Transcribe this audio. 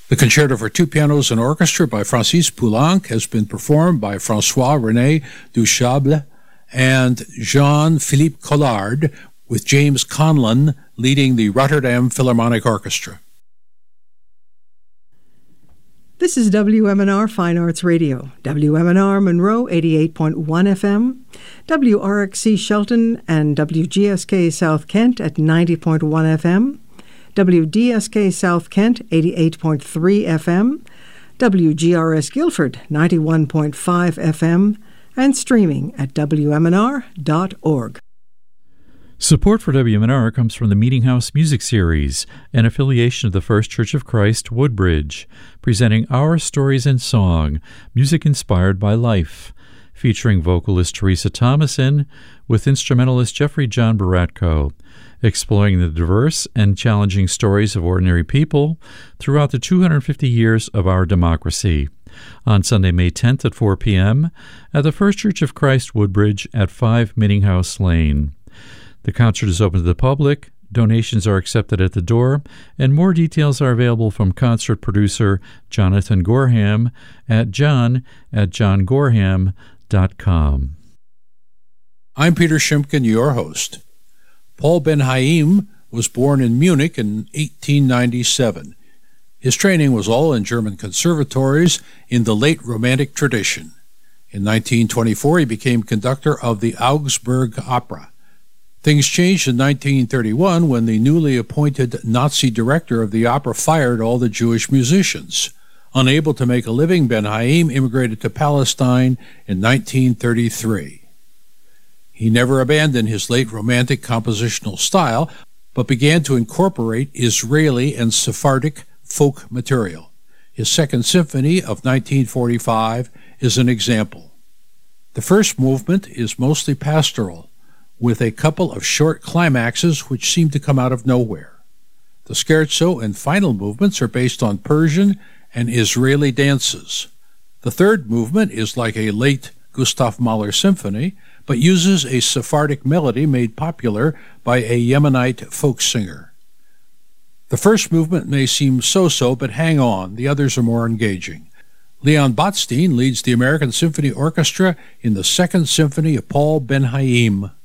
The Concerto for Two Pianos and Orchestra by Francis Poulenc has been performed by François-René Duchâble and Jean-Philippe Collard, with James Conlon leading the Rotterdam Philharmonic Orchestra. This is WMNR Fine Arts Radio, WMNR Monroe 88.1 FM, WRXC Shelton and WGSK South Kent at 90.1 FM, WDSK South Kent 88.3 FM, WGRS Guilford 91.5 FM, and streaming at WMNR.org. Support for WMNR comes from the Meeting House Music Series, an affiliation of the First Church of Christ, Woodbridge, presenting Our Stories in Song, music inspired by life, featuring vocalist Teresa Thomason with instrumentalist Jeffrey John Baratko, exploring the diverse and challenging stories of ordinary people throughout the 250 years of our democracy. On Sunday, May 10th at 4 p.m. at the First Church of Christ, Woodbridge at 5 Meeting House Lane. The concert is open to the public, donations are accepted at the door, and more details are available from concert producer Jonathan Gorham at john@johngorham.com. I'm Peter Shimkin, your host. Paul Ben-Haim was born in Munich in 1897. His training was all in German conservatories in the late Romantic tradition. In 1924, he became conductor of the Augsburg Opera. Things changed in 1931 when the newly appointed Nazi director of the opera fired all the Jewish musicians. Unable to make a living, Ben-Haim immigrated to Palestine in 1933. He never abandoned his late Romantic compositional style, but began to incorporate Israeli and Sephardic folk material. His Second Symphony of 1945 is an example. The first movement is mostly pastoral, with a couple of short climaxes which seem to come out of nowhere. The scherzo and final movements are based on Persian and Israeli dances. The third movement is like a late Gustav Mahler symphony, but uses a Sephardic melody made popular by a Yemenite folk singer. The first movement may seem so-so, but hang on, the others are more engaging. Leon Botstein leads the American Symphony Orchestra in the Second Symphony of Paul Ben-Haim.